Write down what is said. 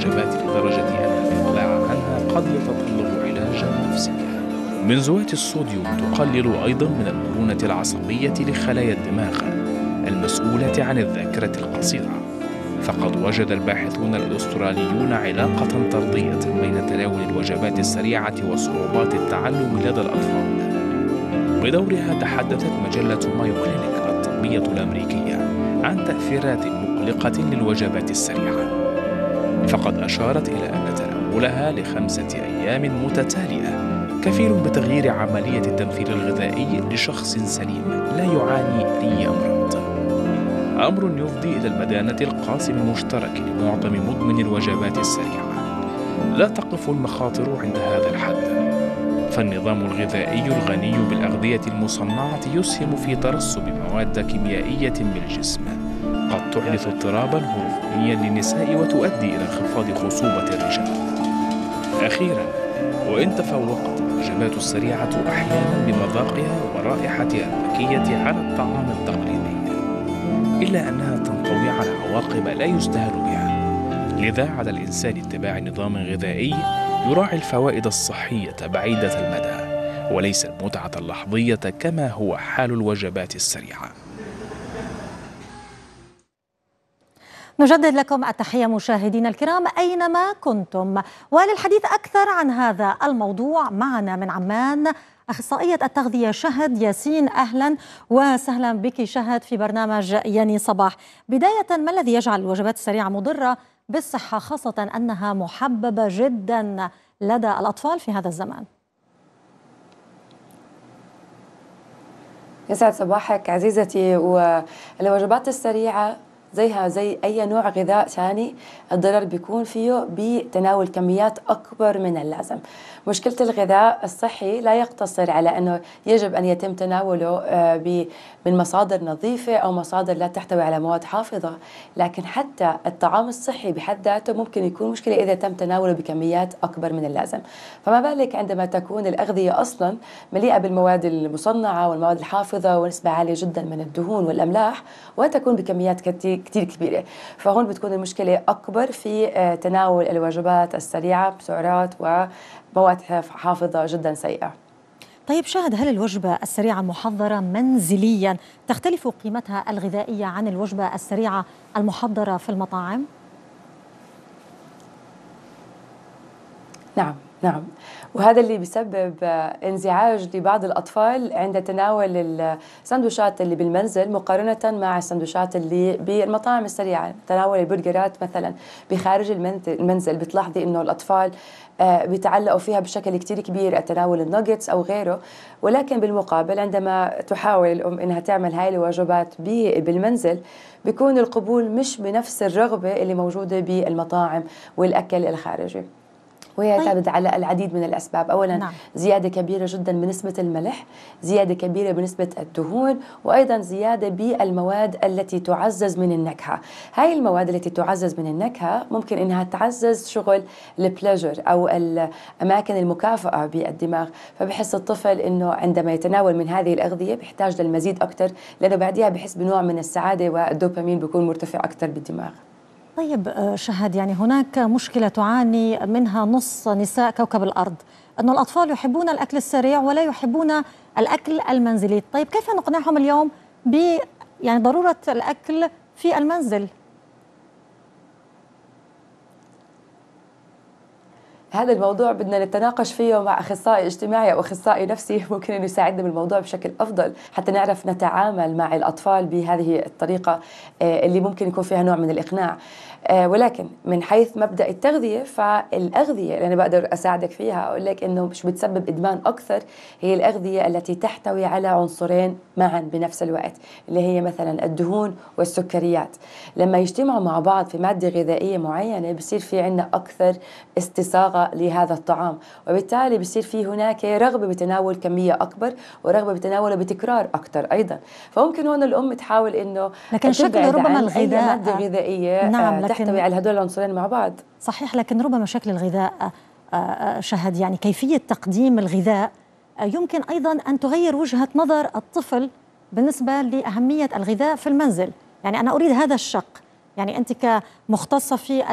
الوجبات لدرجة أن الإقلاع عنها قد يتطلب علاجا نفسيا. بنزوات الصوديوم تقلل أيضا من المرونة العصبية لخلايا الدماغ المسؤولة عن الذاكرة القصيرة، فقد وجد الباحثون الأستراليون علاقة طردية بين تناول الوجبات السريعة وصعوبات التعلم لدى الأطفال. بدورها تحدثت مجلة مايو كلينيك الطبية الأمريكية عن تأثيرات مقلقة للوجبات السريعة، فقد أشارت إلى أن تناولها ل5 أيام متتالية كفيل بتغيير عملية التمثيل الغذائي لشخص سليم لا يعاني أي أمراض، أمر يفضي إلى البدانة القاسم المشترك لمعظم مدمن الوجبات السريعة. لا تقف المخاطر عند هذا الحد، فالنظام الغذائي الغني بالأغذية المصنعة يسهم في ترسب مواد كيميائية بالجسم قد تحدث اضطرابا هرمونيا للنساء وتؤدي إلى انخفاض خصوبة الرجال. أخيرا، وإن تفوقت الوجبات السريعة أحيانا بمذاقها ورائحتها الذكية على الطعام التقليدي، إلا أنها تنطوي على عواقب لا يستهان بها، لذا على الإنسان اتباع نظام غذائي يراعي الفوائد الصحية بعيدة المدى وليس المتعة اللحظية كما هو حال الوجبات السريعة. نجدد لكم التحية مشاهدينا الكرام أينما كنتم، وللحديث أكثر عن هذا الموضوع معنا من عمان أخصائية التغذية شهد ياسين. أهلا وسهلا بك شهد في برنامج ياني صباح. بداية، ما الذي يجعل الوجبات السريعة مضرة بالصحة، خاصة أنها محببة جدا لدى الأطفال في هذا الزمان؟ يسعد صباحك عزيزتي. والوجبات السريعة زيها زي أي نوع غذاء ثاني، الضرر بيكون فيه بتناول كميات أكبر من اللازم. مشكلة الغذاء الصحي لا يقتصر على أنه يجب أن يتم تناوله من مصادر نظيفة أو مصادر لا تحتوي على مواد حافظة، لكن حتى الطعام الصحي بحد ذاته ممكن يكون مشكلة إذا تم تناوله بكميات أكبر من اللازم. فما بالك عندما تكون الأغذية أصلا مليئة بالمواد المصنعة والمواد الحافظة ونسبة عالية جدا من الدهون والأملاح، وتكون بكميات كتير كبيرة. فهون بتكون المشكلة أكبر في تناول الوجبات السريعة بسعرات ومواد حافظة جدا سيئة. طيب شاهد، هل الوجبة السريعة المحضرة منزليا تختلف قيمتها الغذائية عن الوجبة السريعة المحضرة في المطاعم؟ نعم، وهذا اللي بيسبب انزعاج لبعض الأطفال عند تناول السندوتشات اللي بالمنزل مقارنة مع السندوتشات اللي بالمطاعم السريعة. تناول البرجرات مثلا بخارج المنزل بتلاحظي إنه الأطفال بيتعلقوا فيها بشكل كتير كبير، تناول الناجتس أو غيره. ولكن بالمقابل عندما تحاول الأم إنها تعمل هاي الوجبات بالمنزل بيكون القبول مش بنفس الرغبة اللي موجودة بالمطاعم والأكل الخارجي، وهي تعتمد على العديد من الأسباب. أولا زيادة كبيرة جدا بنسبة الملح، زيادة كبيرة بنسبة الدهون، وأيضا زيادة بالمواد التي تعزز من النكهة. هاي المواد التي تعزز من النكهة ممكن إنها تعزز شغل البليجر أو الأماكن المكافأة بالدماغ، فبحس الطفل إنه عندما يتناول من هذه الأغذية بيحتاج للمزيد أكتر، لأنه بعدها بحس بنوع من السعادة والدوبامين بيكون مرتفع أكتر بالدماغ. طيب شهد، يعني هناك مشكلة تعاني منها نص نساء كوكب الأرض، أن الأطفال يحبون الأكل السريع ولا يحبون الأكل المنزلي. طيب كيف نقنعهم اليوم يعني ضرورة الأكل في المنزل؟ هذا الموضوع بدنا نتناقش فيه مع أخصائي اجتماعي أو أخصائي نفسي، ممكن أن يساعدنا بالموضوع بشكل أفضل حتى نعرف نتعامل مع الأطفال بهذه الطريقة اللي ممكن يكون فيها نوع من الإقناع. ولكن من حيث مبدأ التغذية، فالأغذية اللي أنا بقدر أساعدك فيها أقول لك إنه مش بتسبب إدمان أكثر هي الأغذية التي تحتوي على عنصرين معا بنفس الوقت، اللي هي مثلا الدهون والسكريات. لما يجتمعوا مع بعض في مادة غذائية معينة بصير في عندنا أكثر استصاغة لهذا الطعام، وبالتالي بصير في هناك رغبة بتناول كمية أكبر ورغبة بتناوله بتكرار أكثر أيضا. فممكن هون الأم تحاول إنه لكن شكل ربما الغذاء أي مادة غذائية تحتوي على هدول العنصرين مع بعض. صحيح، لكن ربما شكل الغذاء شهد، يعني كيفية تقديم الغذاء يمكن أيضا أن تغير وجهة نظر الطفل بالنسبة لأهمية الغذاء في المنزل. يعني أنا أريد هذا الشق، يعني أنت كمختصة في